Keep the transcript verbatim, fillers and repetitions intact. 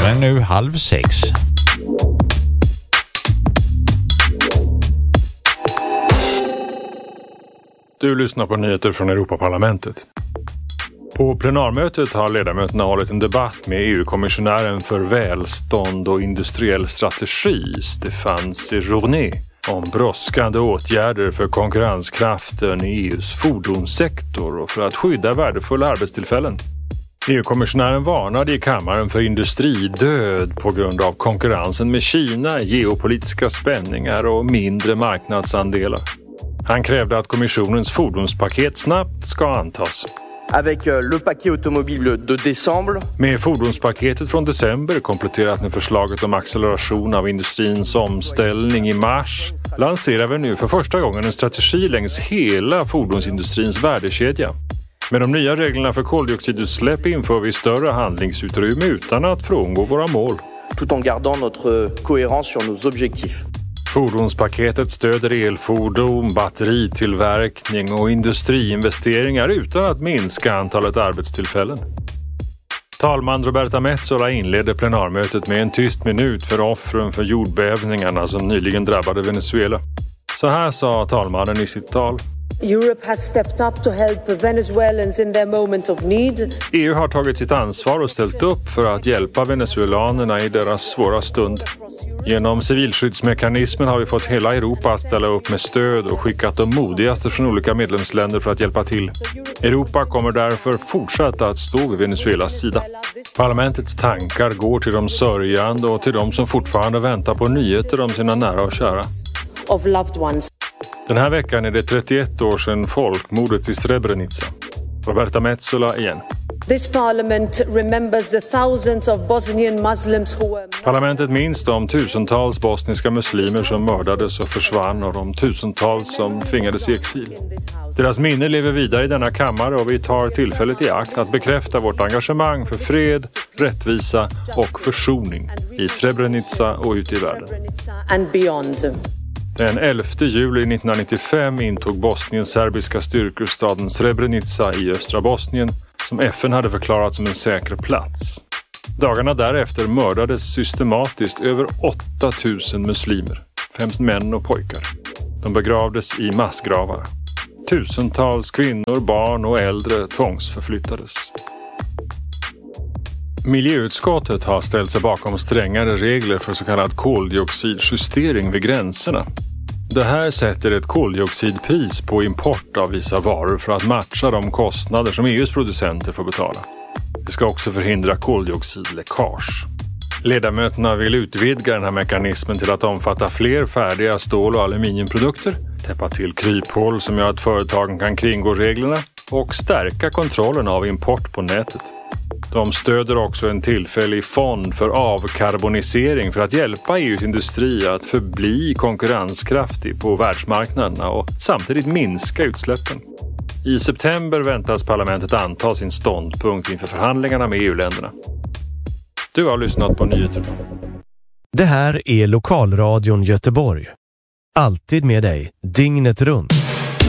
Klockan är nu halv sex. Du lyssnar på nyheter från Europaparlamentet. På plenarmötet har ledamöterna hållit en debatt med E U-kommissionären för välstånd och industriell strategi, Stéphane Séjourné, om brådskande åtgärder för konkurrenskraften i E U:s fordonssektor och för att skydda värdefulla arbetstillfällen. E U-kommissionären varnade i kammaren för industridöd på grund av konkurrensen med Kina, geopolitiska spänningar och mindre marknadsandelar. Han krävde att kommissionens fordonspaket snabbt ska antas. Avec le paquet automobile de décembre. Med fordonspaketet från december kompletterat med förslaget om acceleration av industrins omställning i mars lanserar vi nu för första gången en strategi längs hela fordonsindustrins värdekedja. Med de nya reglerna för koldioxidutsläpp inför vi större handlingsutrymme utan att frångå våra mål. Tout en gardant notre cohérence sur nos objectifs. Fordonspaketet stöder elfordon, batteritillverkning och industriinvesteringar utan att minska antalet arbetstillfällen. Talman Roberta Metsola inledde plenarmötet med en tyst minut för offren för jordbävningarna som nyligen drabbade Venezuela. Så här sa talmannen i sitt tal. Europe has stepped up to help Venezuelans in their moment of need. E U har tagit sitt ansvar och ställt upp för att hjälpa venezuelanerna i deras svåra stund. Genom civilskyddsmekanismen har vi fått hela Europa att ställa upp med stöd och skickat de modigaste från olika medlemsländer för att hjälpa till. Europa kommer därför fortsätta att stå vid Venezuelas sida. Parlamentets tankar går till de sörjande och till de som fortfarande väntar på nyheter om sina nära och kära. Of loved ones. Den här veckan är det trettioett år sedan folkmordet i Srebrenica. Roberta Metsola igen. This parliament remembers the thousands of Bosnian Muslims who were... Parlamentet minns de tusentals bosniska muslimer som mördades och försvann och de tusentals som tvingades i exil. Deras minne lever vidare i denna kammare och vi tar tillfället i akt att bekräfta vårt engagemang för fred, rättvisa och försoning i Srebrenica och ute i världen. And beyond. Den elfte juli nittonhundranittiofem intog Bosniens serbiska styrkor staden Srebrenica i östra Bosnien som F N hade förklarat som en säker plats. Dagarna därefter mördades systematiskt över åtta tusen muslimer, främst män och pojkar. De begravdes i massgravar. Tusentals kvinnor, barn och äldre tvångsförflyttades. Miljöutskottet har ställt sig bakom strängare regler för så kallad koldioxidjustering vid gränserna. Det här sätter ett koldioxidpris på import av vissa varor för att matcha de kostnader som E U:s producenter får betala. Det ska också förhindra koldioxidläckage. Ledamöterna vill utvidga den här mekanismen till att omfatta fler färdiga stål- och aluminiumprodukter, täppa till kryphål som gör att företagen kan kringgå reglerna och stärka kontrollen av import på nätet. De stöder också en tillfällig fond för avkarbonisering för att hjälpa E U:s industri att förbli konkurrenskraftig på världsmarknaderna och samtidigt minska utsläppen. I september väntas parlamentet anta sin ståndpunkt inför förhandlingarna med E U-länderna. Du har lyssnat på nyheter. Det här är Lokalradion Göteborg. Alltid med dig, dygnet runt.